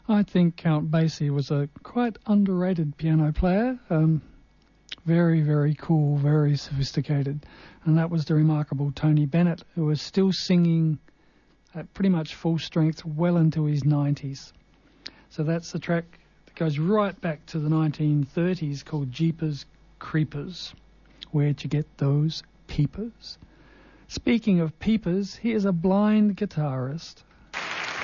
I think Count Basie was a quite underrated piano player. Very, very cool, very sophisticated. And that was the remarkable Tony Bennett, who was still singing at pretty much full strength well into his 90s. So that's the track that goes right back to the 1930s called Jeepers Creepers. Where'd you get those peepers? Speaking of peepers, here's a blind guitarist